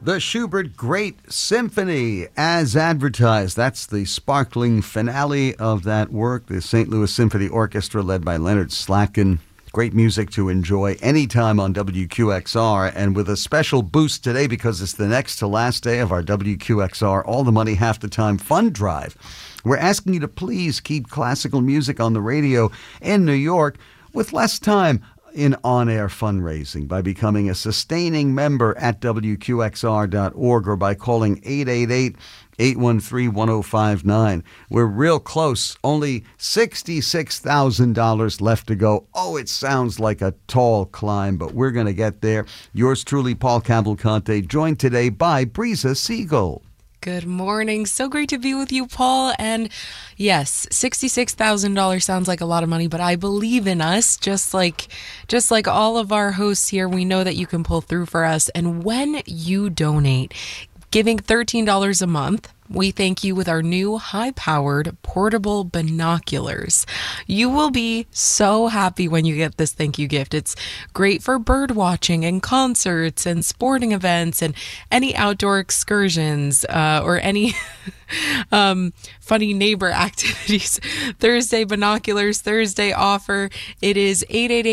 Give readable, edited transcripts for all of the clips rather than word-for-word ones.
The Schubert Great Symphony, as advertised. That's the sparkling finale of that work. The St. Louis Symphony Orchestra, led by Leonard Slatkin. Great music to enjoy anytime on WQXR, and with a special boost today because it's the next to last day of our WQXR All the Money Half the Time Fund Drive. We're asking you to please keep classical music on the radio in New York with less time in on-air fundraising by becoming a sustaining member at WQXR.org or by calling 888-813-1059. We're real close. Only $66,000 left to go. Oh, it sounds like a tall climb, but we're going to get there. Yours truly, Paul Cavalcante, joined today by Breeza Siegel. Good morning. So great to be with you, Paul. And yes, $66,000 sounds like a lot of money, but I believe in us. Just like all of our hosts here, we know that you can pull through for us. And when you donate, giving $13 a month, we thank you with our new high-powered portable binoculars. You will be so happy when you get this thank you gift. It's great for bird watching and concerts and sporting events and any outdoor excursions or any funny neighbor activities. Thursday Binoculars Thursday offer. It is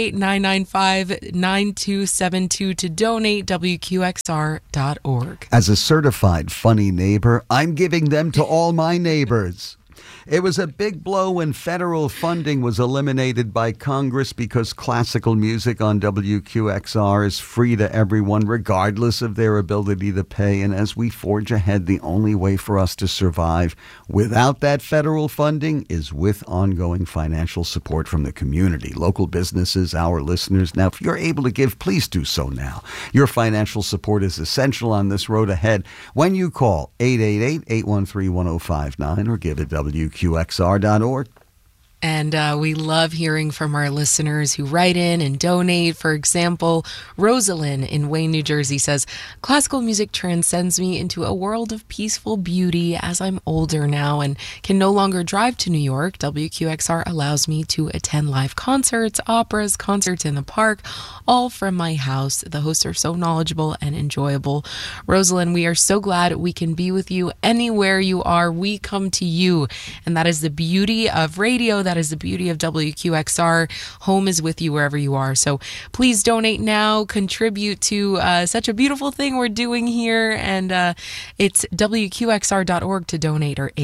888-995-9272 to donate, WQXR.org. As a certified funny neighbor, I'm giving them to all my neighbors. It was a big blow when federal funding was eliminated by Congress because classical music on WQXR is free to everyone, regardless of their ability to pay. And as we forge ahead, the only way for us to survive without that federal funding is with ongoing financial support from the community, local businesses, our listeners. Now, if you're able to give, please do so now. Your financial support is essential on this road ahead when you call 888-813-1059 or give at WQXR.org. And we love hearing from our listeners who write in and donate. For example, Rosalind in Wayne, New Jersey says, classical music transcends me into a world of peaceful beauty as I'm older now and can no longer drive to New York. WQXR allows me to attend live concerts, operas, concerts in the park, all from my house. The hosts are so knowledgeable and enjoyable. Rosalind, we are so glad we can be with you anywhere you are. We come to you, and that is the beauty of radio. That is the beauty of WQXR. Home is with you wherever you are. So please donate now, contribute to such a beautiful thing we're doing here. And it's WQXR.org to donate, or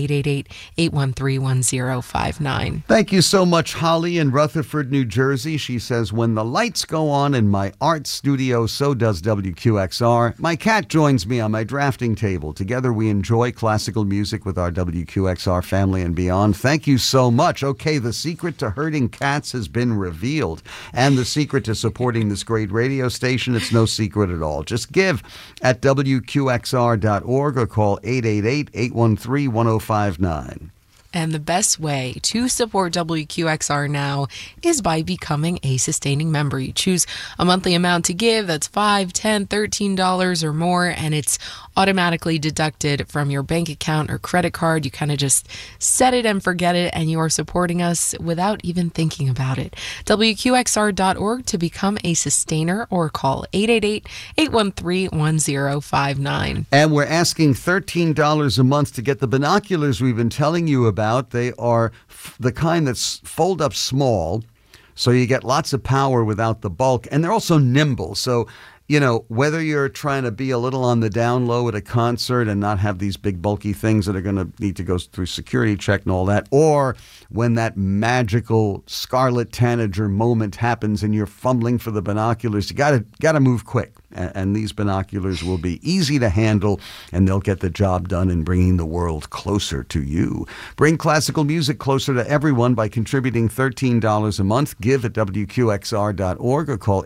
888-813-1059. Thank you so much, Holly in Rutherford, New Jersey. She says, when the lights go on in my art studio, so does WQXR. My cat joins me on my drafting table. Together we enjoy classical music with our WQXR family and beyond. Thank you so much. Okay, the secret to herding cats has been revealed. And the secret to supporting this great radio station, it's no secret at all. Just give at WQXR.org or call 888-813-1059. And the best way to support WQXR now is by becoming a sustaining member. You choose a monthly amount to give. That's $5, $10, $13 or more, and it's automatically deducted from your bank account or credit card. You kind of just set it and forget it, and you are supporting us without even thinking about it. WQXR.org to become a sustainer, or call 888-813-1059. And we're asking $13 a month to get the binoculars we've been telling you about. They are the kind that's fold up small, so you get lots of power without the bulk, and they're also nimble. So, you know, whether you're trying to be a little on the down low at a concert and not have these big bulky things that are going to need to go through security check and all that, or when that magical Scarlett Tanager moment happens and you're fumbling for the binoculars, you gotta move quick. And these binoculars will be easy to handle, and they'll get the job done in bringing the world closer to you. Bring classical music closer to everyone by contributing $13 a month. Give at WQXR.org or call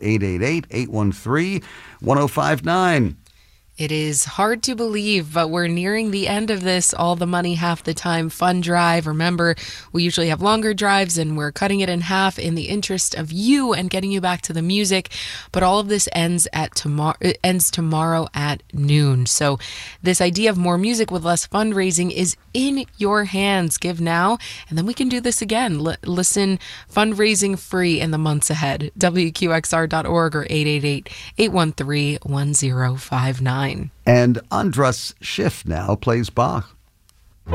888-813-1059. It is hard to believe, but we're nearing the end of this All the Money Half the Time fund drive. Remember, we usually have longer drives, and we're cutting it in half in the interest of you and getting you back to the music. But all of this ends tomorrow at noon. So this idea of more music with less fundraising is in your hands. Give now, and then we can do this again. Listen fundraising free in the months ahead. WQXR.org or 888-813-1059. line. And Andras Schiff now plays Bach.